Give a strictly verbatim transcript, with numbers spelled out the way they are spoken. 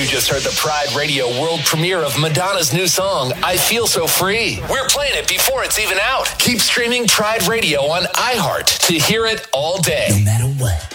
You just heard the Pride Radio world premiere of Madonna's new song, I Feel So Free. We're playing it before it's even out. Keep streaming Pride Radio on iHeart to hear it all day. No matter what.